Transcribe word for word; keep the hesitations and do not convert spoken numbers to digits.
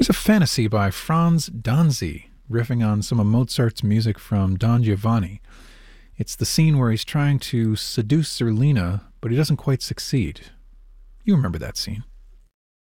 Here's a fantasy by Franz Danzi, riffing on some of Mozart's music from Don Giovanni. It's the scene where he's trying to seduce Zerlina, but he doesn't quite succeed. You remember that scene.